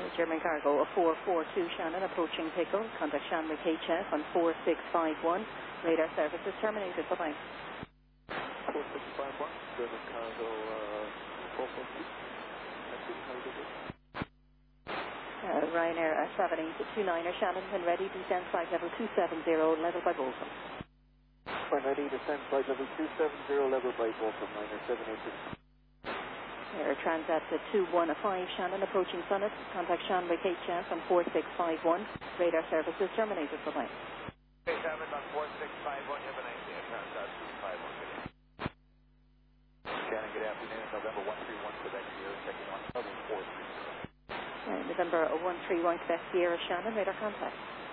German Cargo 442 Shannon approaching Pickle. Contact Shanwick HF on 4651. Radar services terminated. Bye-bye. 4651, German Cargo 442. Thank you. How do you do? Ryanair 7829 Shannon, when ready, descend flight level 270, level by Bolton. When ready, descend flight level 270, level by Bolton, Ryanair 782. Air Transat 215 Shannon approaching Summit. Contact Shanwick HF on 4651. Radar services terminated. Bye-bye. Okay, Shannon on 4651, you have a nice day. Air Transat 251. Shannon, good afternoon. November 131 Quebec Sierra, checking on level 430. November 131 Quebec Sierra Shannon, radar contact.